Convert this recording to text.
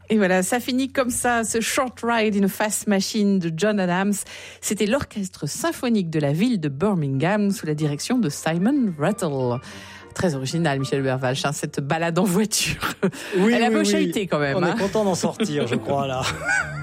Et voilà, ça finit comme ça, ce Short Ride in a Fast Machine de John Adams. C'était l'orchestre symphonique de la ville de Birmingham sous la direction de Simon Rattle. Très original, Michel Bervalch, cette balade en voiture. Oui, Elle a oui, peu oui. chahuté quand même. On est content d'en sortir, je crois, là.